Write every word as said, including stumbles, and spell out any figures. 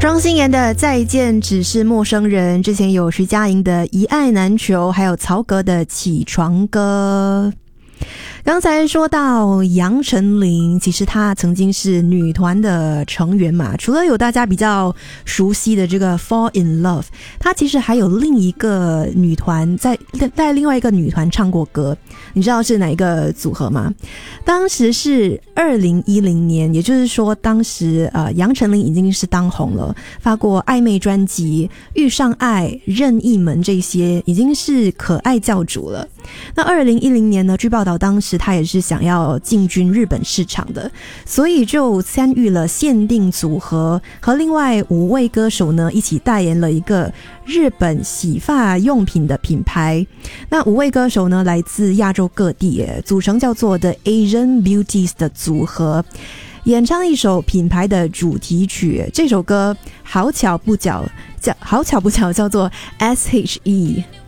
庄心妍的《再见只是陌生人》，之前有徐佳莹的《一爱难求》，还有曹格的《起床歌》。刚才说到杨丞琳，其实她曾经是女团的成员嘛，除了有大家比较熟悉的这个 Fall in Love， 她其实还有另一个女团在在另外一个女团唱过歌，你知道是哪一个组合吗？当时是二零一零年，也就是说当时呃杨丞琳已经是当红了，发过暧昧专辑、遇上爱、任意门，这些已经是可爱教主了。那二零一零年呢，据报道当时他也是想要进军日本市场的，所以就参与了限定组合，和另外五位歌手呢一起代言了一个日本洗发用品的品牌。那五位歌手呢来自亚洲各地，组成叫做 The Asian Beauties 的组合，演唱一首品牌的主题曲。这首歌好巧不巧叫好巧不巧叫做 S H E。